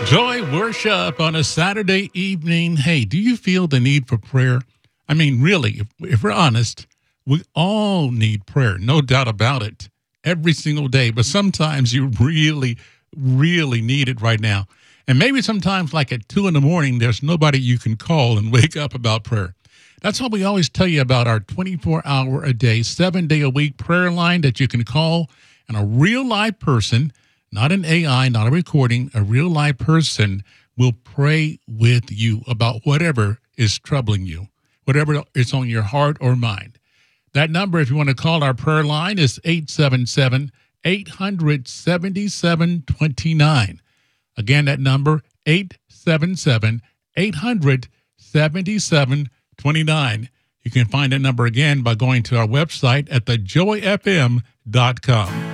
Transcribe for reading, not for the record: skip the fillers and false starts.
Joy worship on a Saturday evening. Hey, do you feel the need for prayer? I mean, really, if we're honest, we all need prayer, no doubt about it, every single day. But sometimes you really, really need it right now. And maybe sometimes, like at 2 in the morning, there's nobody you can call and wake up about prayer. That's why we always tell you about our 24-hour a day, 7-day a week prayer line that you can call, and a real live person, not an AI, not a recording, a real live person will pray with you about whatever is troubling you, whatever is on your heart or mind. That number, if you want to call our prayer line, is 877-800-7729. Again, that number, 877-800-7729. You can find that number again by going to our website at thejoyfm.com.